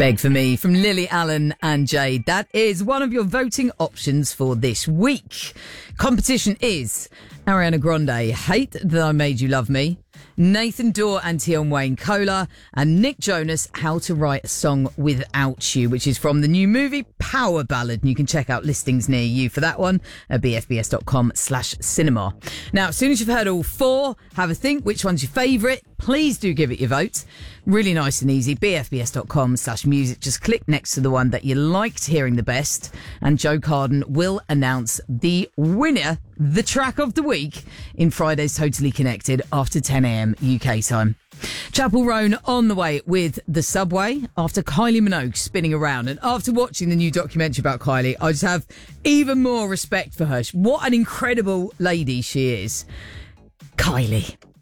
Beg for Me from Lily Allen and Jade. That is one of your voting options for this week. Competition is Ariana Grande, Hate That I Made You Love Me, Nathan Dorr and Tion Wayne Cola, and Nick Jonas, How to Write a Song Without You, which is from the new movie Power Ballad. And you can check out listings near you for that one at bfbs.com/cinema. Now, as soon as you've heard all four, have a think which one's your favourite. Please do give it your vote. Really nice and easy. bfbs.com/music. Just click next to the one that you liked hearing the best, and Joe Carden will announce the winner, the track of the week, in Friday's Totally Connected after 10 a.m. UK time. Chapel Roan on the way with The Subway after Kylie Minogue spinning around. And after watching the new documentary about Kylie, I just have even more respect for her. What an incredible lady she is. Kylie.